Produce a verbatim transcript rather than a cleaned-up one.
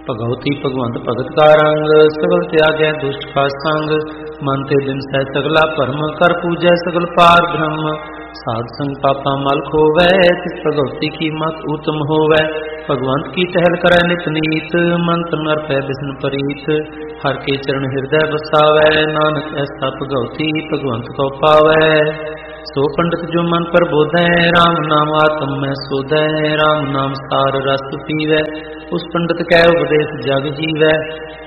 ਭਗਉਤੀ ਭਗਵੰਤ ਭਗਤ ਕਾ ਰੰਗ, ਸਗਲ ਤਿਆਗੈ ਦੁਸ਼ਟ ਕਾ ਸੰਗ। ਮਨ ਤੇ ਦਿਨ ਸਹਿ ਸਗਲਾ ਭਰਮ, ਕਰ ਪੂਜੈ ਸਗਲ ਪਾਰ ਬ੍ਰਹਮ। ਸਾਧ ਸੰਗ ਪਾਪਾ ਮਲ ਖੋਵੈ, ਤਿਸ ਭਗਉਤੀ ਕੀ ਮਤ ਊਤਮ ਹੋਵੈ। ਭਗਵੰਤ ਕੀ ਟਹਿਲ ਕਰੈ ਨਿਤ ਨੀਤ, ਮਨ ਤਨ ਅਰਪੈ ਬਿਸਨ ਪ੍ਰੀਤ। ਹਰ ਕੇ ਚਰਨ ਹਿਰਦੈ ਵਸਾਵੈ, ਨਾਨਕ ਐਸਾ ਭਗਉਤੀ ਭਗਵੰਤ ਕੋ ਪਾਵੈ। ਸੋ ਪੰਡਤ ਜੋ ਮਨ ਪ੍ਰਬੋਧੈ, ਰਾਮ ਨਾਮ ਆਤਮ ਮੈਂ ਸੋਧੈ। ਰਾਮ ਨਾਮ ਸਾਰ ਰਸ ਪੀਵੈ, ਉਸ ਪੰਡਤ ਕੈ ਉਪਦੇਸ ਜਗ ਜੀਵੈ।